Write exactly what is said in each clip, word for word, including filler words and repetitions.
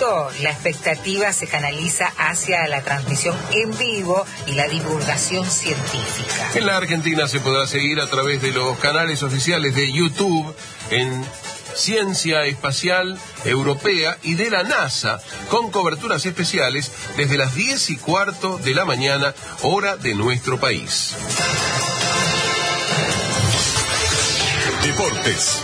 momento la expectativa se canaliza hacia la transmisión en vivo y la divulgación científica. En la Argentina se podrá seguir a través de los canales oficiales de YouTube en Ciencia Espacial Europea y de la NASA, con coberturas especiales desde las diez y cuarto de la mañana, hora de nuestro país. Deportes.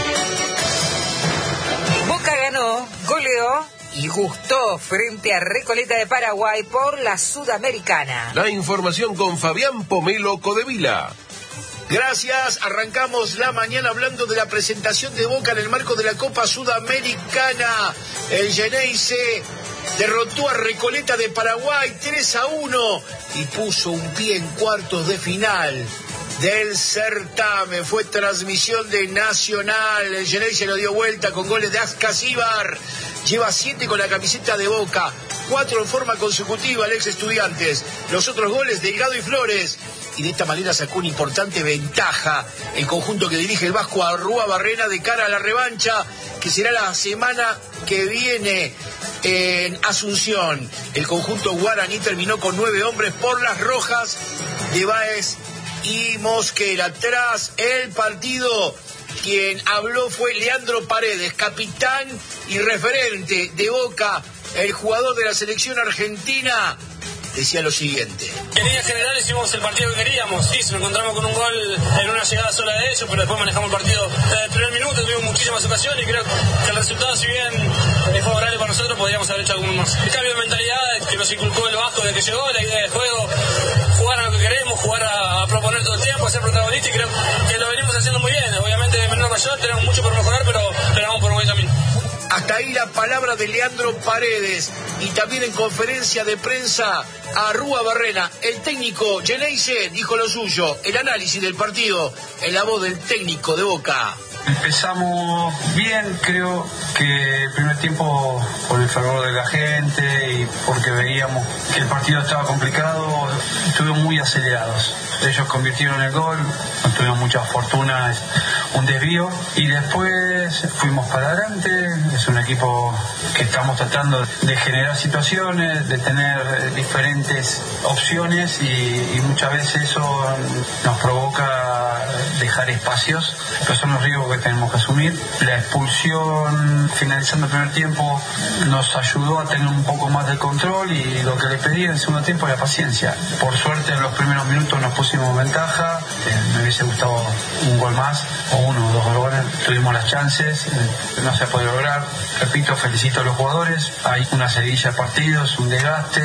Boca ganó, goleó y gustó frente a Recoleta de Paraguay por la Sudamericana. La información con Fabián Pomelo Codevila. Gracias, arrancamos la mañana hablando de la presentación de Boca en el marco de la Copa Sudamericana. El Geneise derrotó a Recoleta de Paraguay tres a uno y puso un pie en cuartos de final del certamen. Fue transmisión de Nacional. El Geneise lo dio vuelta con goles de Ascasíbar. Lleva siete con la camiseta de Boca, cuatro en forma consecutiva el ex Estudiantes. Los otros goles, Delgado y Flores. Y de esta manera sacó una importante ventaja el conjunto que dirige el Vasco Arruabarrena de cara a la revancha, que será la semana que viene en Asunción. El conjunto guaraní terminó con nueve hombres por las rojas de Báez y Mosquera. Tras el partido, quien habló fue Leandro Paredes, capitán y referente de Boca, el jugador de la selección argentina. Decía lo siguiente: en líneas generales hicimos el partido que queríamos. Sí, nos encontramos con un gol en una llegada sola de ellos, pero después manejamos el partido desde el primer minuto, tuvimos muchísimas ocasiones y creo que el resultado, si bien es favorable para nosotros, podríamos haber hecho alguno más. El cambio de mentalidad que nos inculcó el Vasco desde que llegó, la idea de juego, jugar a lo que queremos, jugar a, a proponer todo el tiempo, a ser protagonista, y creo que lo venimos haciendo muy bien. Obviamente de menor a mayor tenemos mucho por mejorar, pero, pero vamos por un buen camino. Hasta ahí la palabra de Leandro Paredes. Y también en conferencia de prensa, Arruabarrena, el técnico Geneise, dijo lo suyo. El análisis del partido en la voz del técnico de Boca. Empezamos bien, creo que el primer tiempo, por el fervor de la gente y porque veíamos que el partido estaba complicado, estuvimos muy acelerados. Ellos convirtieron el gol, no tuvimos mucha fortuna, un desvío, y después fuimos para adelante. Es un equipo que estamos tratando de generar situaciones, de tener diferentes opciones, y, y muchas veces eso nos provoca dejar espacios, pero son los riesgos que tenemos que asumir. La expulsión finalizando el primer tiempo nos ayudó a tener un poco más de control, y lo que le pedí en el segundo tiempo era paciencia. Por suerte en los primeros minutos nos pusimos en ventaja, eh, me hubiese gustado un gol más, o uno o dos goles, tuvimos las chances, eh, no se puede lograr. Repito, felicito a los jugadores, hay una seguidilla de partidos, un desgaste,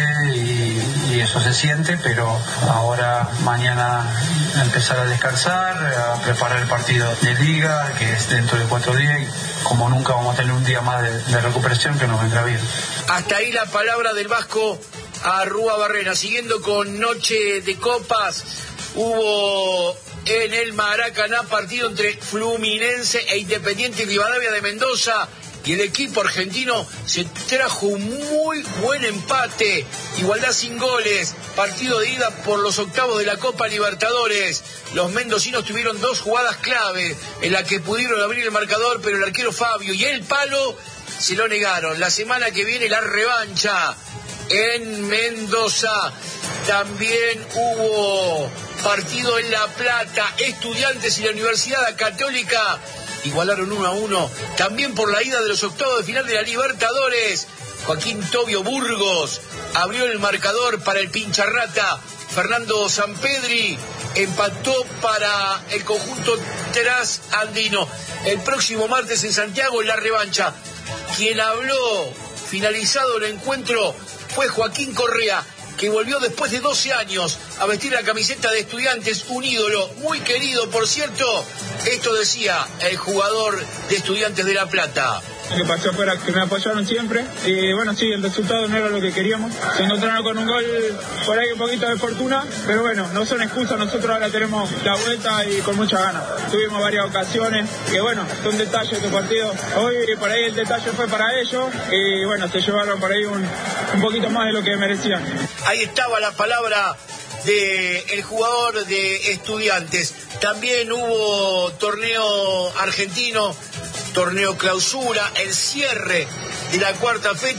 y, y eso se siente, pero ahora mañana empezar a descansar, a preparar el partido de liga, que es dentro de cuatro días, y como nunca vamos a tener un día más de, de recuperación que nos vendrá bien. Hasta ahí la palabra del Vasco Arruabarrena. Siguiendo con Noche de Copas, hubo en el Maracaná partido entre Fluminense e Independiente Rivadavia de Mendoza, y el equipo argentino se trajo un muy buen empate, igualdad sin goles, partido de ida por los octavos de la Copa Libertadores. Los mendocinos tuvieron dos jugadas clave en las que pudieron abrir el marcador, pero el arquero Fabio y el Palo se lo negaron. La semana que viene la revancha en Mendoza. También hubo partido en La Plata, Estudiantes y la Universidad Católica igualaron uno a uno, también por la ida de los octavos de final de la Libertadores. Joaquín Tobio Burgos abrió el marcador para el Pincharrata. Fernando Sampedri empató para el conjunto trasandino. El próximo martes en Santiago, en la revancha. Quien habló finalizado el encuentro fue Joaquín Correa, que volvió después de doce años a vestir la camiseta de Estudiantes, un ídolo muy querido, por cierto. Esto decía el jugador de Estudiantes de La Plata. Lo que pasó fue que me apoyaron siempre, y bueno, sí, el resultado no era lo que queríamos. Se encontraron con un gol por ahí, un poquito de fortuna, pero bueno, no son excusas. Nosotros ahora tenemos la vuelta y con mucha ganas. Tuvimos varias ocasiones, que bueno, son detalles de tu partido. Hoy por ahí el detalle fue para ellos, y bueno, se llevaron por ahí un, un poquito más de lo que merecían. Ahí estaba la palabra del jugador de Estudiantes. También hubo torneo argentino, torneo clausura, el cierre de la cuarta fecha.